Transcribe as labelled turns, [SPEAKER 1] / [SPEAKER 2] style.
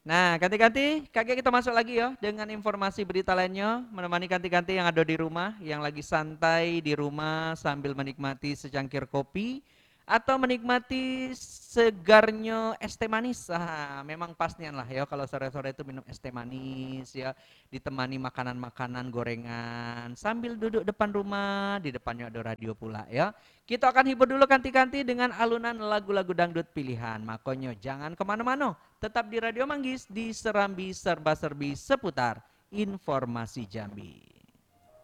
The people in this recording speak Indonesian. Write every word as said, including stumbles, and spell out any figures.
[SPEAKER 1] Nah, kanti-kanti, kakek kita masuk lagi ya dengan informasi berita lainnya, menemani kanti-kanti yang ada di rumah, yang lagi santai di rumah sambil menikmati secangkir kopi atau menikmati segarnya es teh manis. Ah, memang pasnya lah ya kalau sore-sore itu minum es teh manis ya, ditemani makanan-makanan gorengan sambil duduk depan rumah, di depannya ada radio pula ya. Kita akan hibur dulu kanti-kanti dengan alunan lagu-lagu dangdut pilihan. Makanya jangan kemana-mana. Tetap di Radio Manggis di Serambi Serba Serbi seputar informasi Jambi.